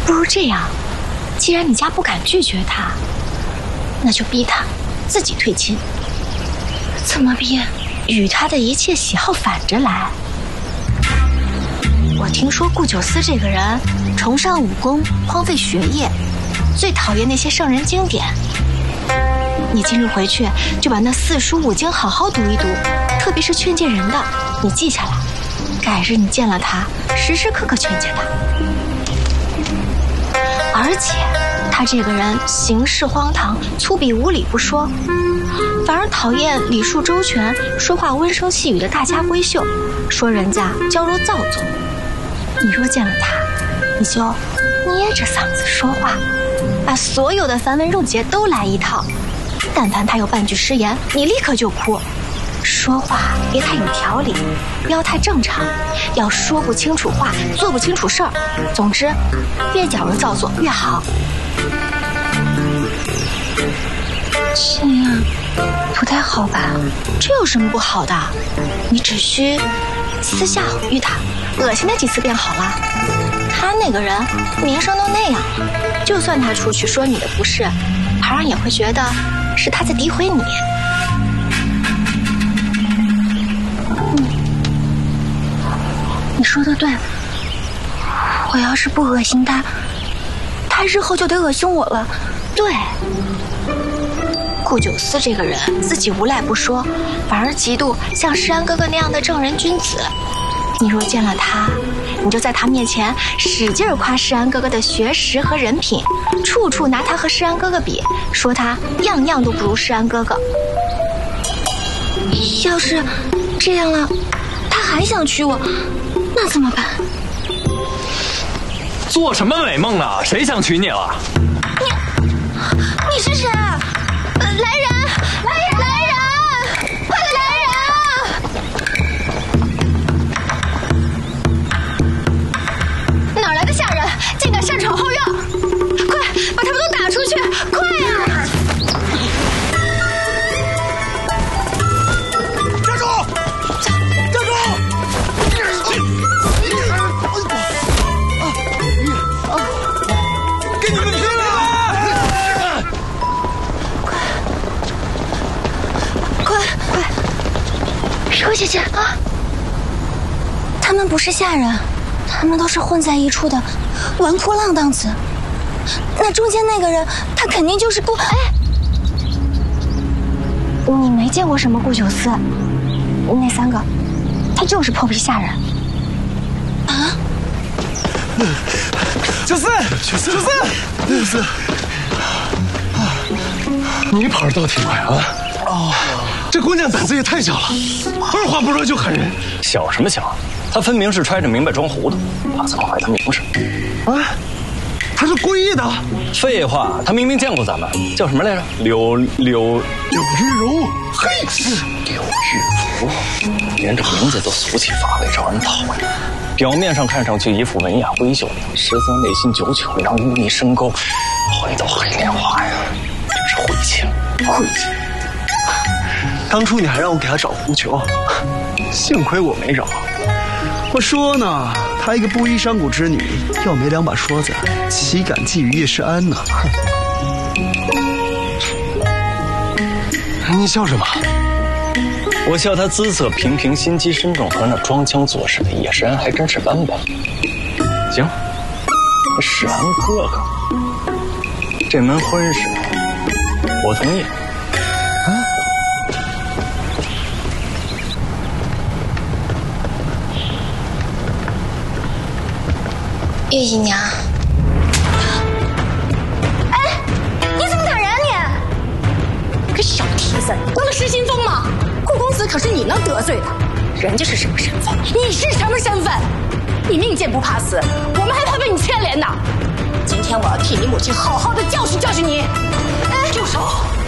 不如这样，既然你家不敢拒绝他，那就逼他自己退亲。怎么逼？与他的一切喜好反着来。我听说顾九思这个人崇尚武功，荒废学业，最讨厌那些圣人经典。你今日回去就把那四书五经好好读一读，特别是劝诫人的，你记下来。改日你见了他，时时刻刻劝诫他。而且他这个人行事荒唐，粗鄙无礼不说，反而讨厌礼数周全、说话温声细语的大家闺秀，说人家娇柔造作。你若见了他，你就捏着嗓子说话，把所有的繁文缛节都来一套。但凡他有半句失言，你立刻就哭。说话别太有条理，不要太正常，要说不清楚话，做不清楚事儿。总之，越矫揉造作越好。这样不太好吧？这有什么不好的？你只需私下哄遇他，恶心他几次便好了。他那个人名声都那样了，就算他出去说你的不是，旁人也会觉得是他在诋毁你。你说的对，我要是不恶心他，他日后就得恶心我了。对，顾九思这个人自己无赖不说，反而嫉妒像施安哥哥那样的正人君子。你若见了他，你就在他面前使劲夸施安哥哥的学识和人品，处处拿他和施安哥哥比，说他样样都不如施安哥哥。要是这样了，他还想娶我，那怎么办？ 做什么美梦呢？谁想娶你了？ 你是谁啊？来人！来人！来人！快来人！哪来的下人，竟敢擅闯后院？快把他们都打出去！快呀！ 站住！站住！跟你们拼了！ 快！蛇姐姐啊！他们不是下人，他们都是混在一处的纨绔浪荡子。那中间那个人，他肯定就是顾……哎，你没见过什么顾九思？那三个，他就是破皮下人。啊！ 九思，你跑得倒挺快啊！哦，这姑娘胆子也太小了，二话不说就喊人。 小什么小？他分明是揣着明白装糊涂，怕怎么坏他名声？ 啊，他是故意的。 废话，他明明见过咱们，叫什么来着？柳玉茹。 嘿， 柳玉茹，连这名字都俗气乏味，招人讨厌。表面上看上去一副文雅闺秀，实则内心久久让污泥深沟，回到黑莲花呀，真是晦气。 当初你还让我给他找狐裘，幸亏我没找。我说呢，她一个布衣山谷之女，要没两把刷子，岂敢觊觎叶世安呢？你笑什么？ 我笑他姿色平平，心机深重，和那装腔作势的叶世安还真是般般。行，世安哥哥，这门婚事我同意。啊？ 玉姨娘，哎，你怎么打人你？ 个小蹄子，当了失心疯吗？顾公子可是你能得罪的，人家是什么身份？你是什么身份？你命贱不怕死，我们还怕被你牵连呢。今天我要替你母亲好好的教训教训你。哎，住手！